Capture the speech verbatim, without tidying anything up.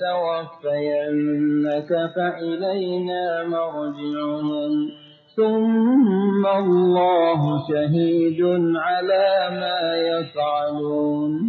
نتوفينك فإلينا مرجعهم ثم الله شهيد على ما يفعلون